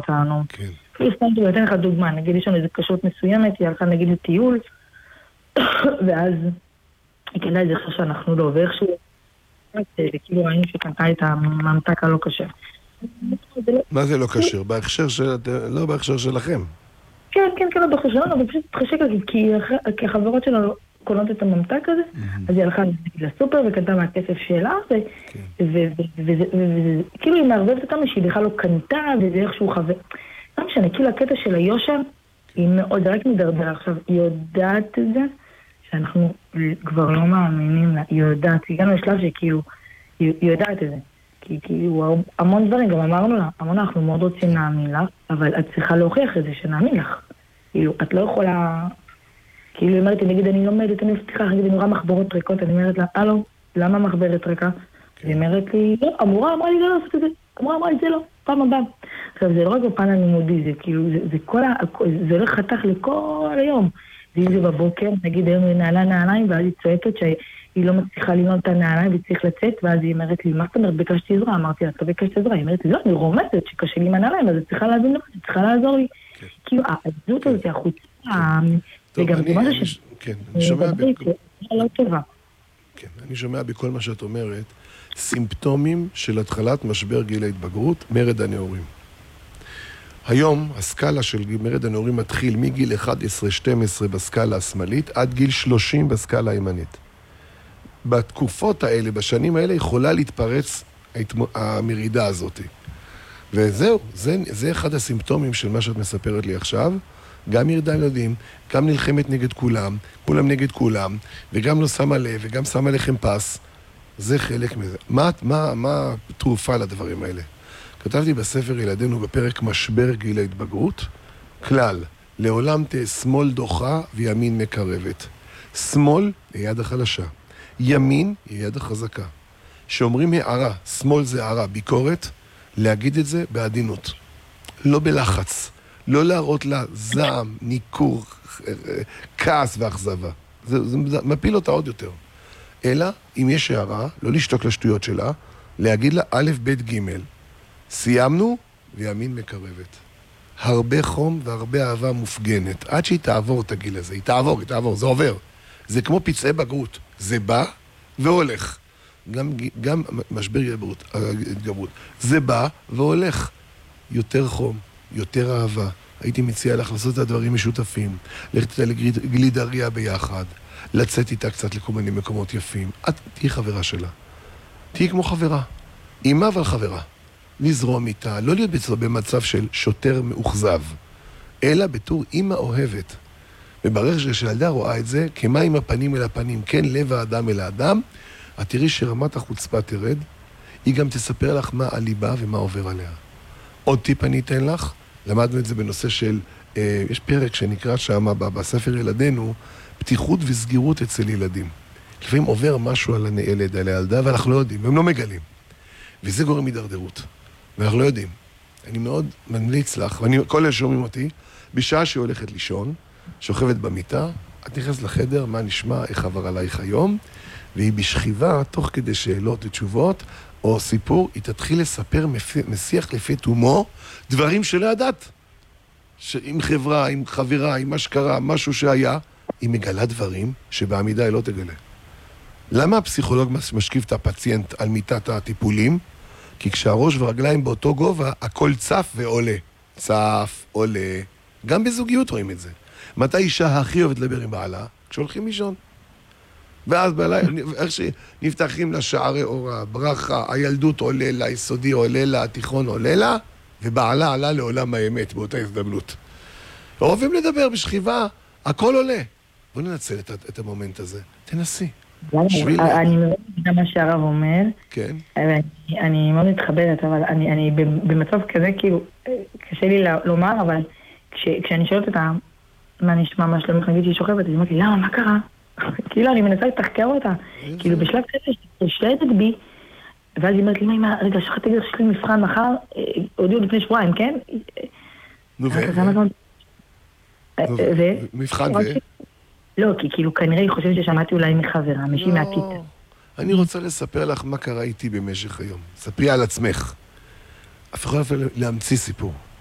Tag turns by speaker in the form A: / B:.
A: אותנו.
B: כן.
A: אפילו סתם אני אתן לך דוגמה, נגיד יש לנו איזו קשות מסוימת, היא הלכה נגיד לטיול, ואז היא קנה איזה חש שאנחנו לא, ואיכשהו, כאילו ראינו שקנתה את הממתק הלא כשר.
B: מה זה לא כשר? בהכשר לא בהכשר שלכם.
A: כן, לא בהכשר שלנו, אבל פשוט התחשק על זה, כי החברות שלנו קונות את הממתק הזה, אז היא הלכה לסופר וקנתה מהכסף שלה, וכאילו היא מערבבת אותנו שהיא בכלל לא קנתה, וזה איכשהו חבר. לא משנה, כאילו הקטע של היושר, היא מאוד, זה רק מדרדר עכשיו, היא יודעת את זה, שאנחנו כבר לא מאמינים לה, היא יודעת, הגענו לשלב שכאילו, היא יודעת את זה, כי כאילו המון דברים, גם אמרנו לה, אנחנו מאוד רוצים להאמין לך, אבל את צריכה להוכיח את זה, שנאמין לך. כאילו, את לא יכולה, כאילו היא אומרת, נגיד אני לומדת, אני מבטיחה, נגיד אני רואה מחברות ריקות, אני אומרת לה, הלו, למה מחברת ריקה? היא אומרת לי, לא, אמרה לי לא לעשות את זה, אמרה לי זה לא, פעם הבאה. עכשיו, זה לא רק בפן הלימודי, זה כאילו, זה הולך חתך לכל היום. ואם זה בבוקר, נגיד היום היא נעלה נעליים, ואז היא צועקת שהיא לא מצליחה ללמוד את הנעליים וצריך לצאת, ואז היא אומרת לי, מה זאת אומרת, ביקשתי עזרה? אמרתי לה, אתה ביקשת עזרה? היא אומרת לי, לא, אני רומזת שקשה לי עם הנעליים, אז את צריכה להבין לך, את צריכה לעזור לי. כאילו, העזות הזאת, החוצה, וגם זה משהו ש...
B: כן, אני שומע
A: לא טובה.
B: כן, אני שומע בכל מה שאת אומרת, סימפטומים של התחלת משבר גיל ההתבגרות, מרד הנעורים. היום הסקאלה של מרד הנעורים מתחיל מגיל 11-12 בסקאלה השמאלית עד גיל 30 בסקאלה הימנית. בתקופות האלה, בשנים האלה, יכולה להתפרץ המרידה הזאת. וזהו, זה אחד הסימפטומים של מה שאת מספרת לי עכשיו. גם ירדה ילדים, גם נלחמת נגד כולם, כולם נגד כולם, וגם לא שמה לב, וגם שמה לכם פס. זה חלק מזה. מה התרופה לדברים האלה? כתבתי בספר ילדינו בפרק משבר גיל ההתבגרות, כלל, לעולם תהיה שמאל דוחה וימין מקרבת. שמאל היא יד החלשה, ימין היא יד החזקה. שאומרים הערה, שמאל זה הערה, ביקורת, להגיד את זה בעדינות, לא בלחץ, לא להראות לה זעם, ניכור, כעס ואכזבה. זה מפיל אותה עוד יותר. אלא, אם יש הערה, לא לשתוק לשטויות שלה, להגיד לה א', ב', ג', סיימנו, וימין מקרבת. הרבה חום והרבה אהבה מופגנת. עד שהיא תעבור את הגיל הזה. היא תעבור, זה עובר. זה כמו פצעי בגרות. זה בא והולך. גם משבר התגברות. זה בא והולך. יותר חום, יותר אהבה. הייתי מציע לך לעשות את הדברים משותפים. ללכת איתה לגלידריה ביחד. לצאת איתה קצת לכל מיני מקומות יפים. את תהיי חברה שלה. תהיי כמו חברה. אימא אבל חברה. לזרום איתה, לא להיות במצב של שוטר מאוכזב, אלא בתור אימא אוהבת. וברגע שילדה רואה את זה, כמים הפנים אל הפנים, כן לב האדם אל האדם, את תראי שרמת החוצפה תרד, היא גם תספר לך מה הליבה ומה עובר עליה. עוד טיפ אני אתן לך, למדנו את זה בנושא של, יש פרק שנקרא שם בספר ילדינו, פתיחות וסגירות אצל ילדים. לפעמים עובר משהו על הילד, על הילדה, ואנחנו לא יודעים, והם לא מגלים. וזה גורם מדרדרות. ואנחנו לא יודעים. אני מאוד ממליץ לך, כל אלה שומעים אותי, בשעה שהיא הולכת לישון, שוכבת במיטה, את נכנסת לחדר, מה נשמע, איך עבר עלייך היום, והיא בשכיבה, תוך כדי שאלות ותשובות, או סיפור, היא תתחיל לספר משיח לפי תומו, דברים שלא ידעת. עם חברה, עם חברה, עם מה שקרה, משהו שהיה, היא מגלה דברים שבעמידה היא לא תגלה. למה הפסיכולוג משקיף את הפציינט על מיטת הטיפולים? כי כשהראש ורגליים באותו גובה, הכל צף ועולה. צף, עולה. גם בזוגיות רואים את זה. מתי אישה הכי אוהבת לדבר עם בעלה? כשהולכים לישון. ואז בלילה, איך שנפתחים לה שערי אורה, ברכה, הילדות עולה לה, היסודי עולה לה, התיכון עולה לה, ובעלה עלה לעולם האמת באותה הזדמנות. אוהבים לדבר בשכיבה, הכל עולה. בוא ננצל את המומנט הזה. תנסי.
A: אני מאוד מבינה מה שהרב אומר.
B: כן.
A: אני מאוד מתחברת, אבל אני במצב כזה, כאילו, קשה לי לומר, אבל כשאני שואלת אותה, מה נשמע, מה שלומך, נגיד שהיא שוכבת, היא אומרת לי, למה, מה קרה? כאילו, אני מנסה לתחקר אותה. כאילו, בשלב כזה, ששלטת בי, ואז היא אומרת לי, מה, רגע, שכחתי להגיד שיש לי מבחן מחר, הודיעו לפני שבועיים, כן?
B: נו, מבחן ו?
A: לא, כי כאילו כנראה היא חושבת ששמעתי אולי מחברה, מישהי מהכיתה.
B: אני רוצה לספר לך מה קרה איתי במשך היום. ספרי על עצמך. אף אחד לא יכול להמציא סיפור.